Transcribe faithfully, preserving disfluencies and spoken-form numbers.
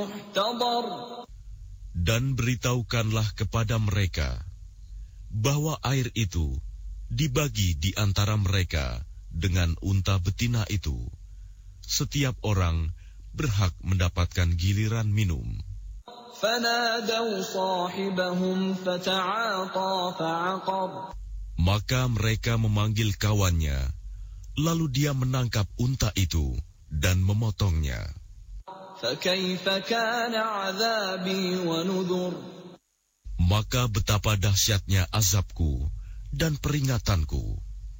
Dan beritahukanlah kepada mereka bahwa air itu dibagi di antara mereka dengan unta betina itu. Setiap orang berhak mendapatkan giliran minum. Maka mereka memanggil kawannya, lalu dia menangkap unta itu dan memotongnya. Maka betapa dahsyatnya azabku dan peringatanku.